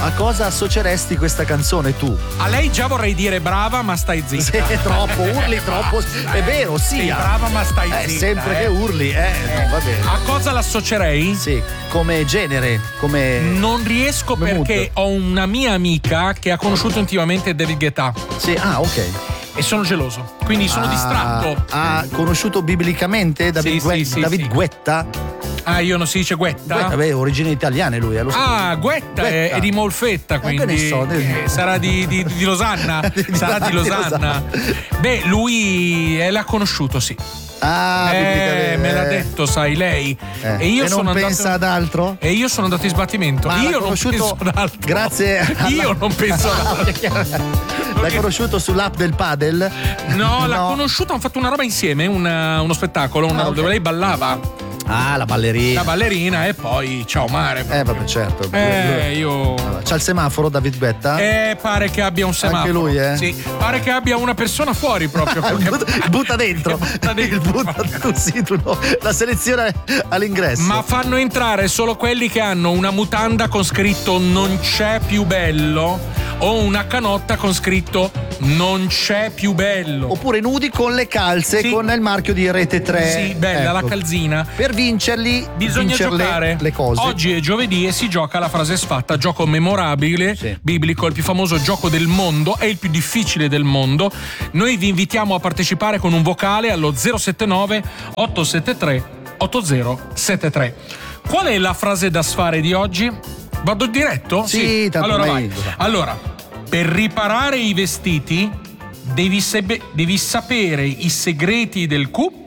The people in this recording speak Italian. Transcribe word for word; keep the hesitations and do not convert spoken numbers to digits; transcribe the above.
A cosa associeresti questa canzone tu? A lei già vorrei dire brava, ma stai zitta. Sì, troppo, urli troppo. È vero, sì. Sei brava, ma stai eh, zitta. Sempre eh. che urli, eh, no, va bene. A cosa l'associerei? Sì, come genere, come. Non riesco come perché mood. ho una mia amica che ha conosciuto intimamente David Guetta. Sì, ah, ok. E sono geloso, quindi sono Ah, distratto. Ha conosciuto biblicamente David, Sì, Gue- sì, sì, David sì. Guetta? Ah, io non si dice Guetta? Guetta, beh, origini italiane lui, eh, lo so. Ah, Guetta, Guetta. È, è di Molfetta, che quindi ne so, eh, sarà di, di, di Losanna. Di- di- sarà di di Losanna. Losanna. Beh, lui eh, l'ha conosciuto, sì. Ah, Eh, biblicamente. me l'ha detto, sai, lei. Eh. E io E sono non andato. pensa ad altro? E io sono andato in sbattimento. Ma l'ha io non conosciuto penso ad altro. grazie alla- Io non penso ad altro. L'hai conosciuto sull'app del padel? No, l'ha conosciuto, hanno fatto una roba insieme, un, uno spettacolo, una, Ah, ok. dove lei ballava. Ah, la ballerina. La ballerina e poi ciao mare. Eh, vabbè, certo. Eh, io. C'ha il semaforo David Guetta? Eh, pare che abbia un semaforo. Anche lui, eh? Sì, pare che abbia una persona fuori proprio. perché- butta, butta dentro. Butta dentro. Il butta, tu sì, tu no. La selezione all'ingresso. Ma fanno entrare solo quelli che hanno una mutanda con scritto non c'è più bello o una canotta con scritto non c'è più bello. Oppure nudi con le calze Sì. con il marchio di Rete tre. Sì, bella la Ecco. calzina. Per vincerli Bisogna vincerle giocare. le cose. Oggi è giovedì e si gioca la frase sfatta, gioco memorabile, Sì. biblico, il più famoso gioco del mondo, è il più difficile del mondo. Noi vi invitiamo a partecipare con un vocale allo zero sette nove otto sette tre otto zero sette tre. Qual è la frase da sfare di oggi? Vado diretto? Sì, tanto Allora vai. vai. Allora, per riparare i vestiti devi, sebe- devi sapere i segreti del cu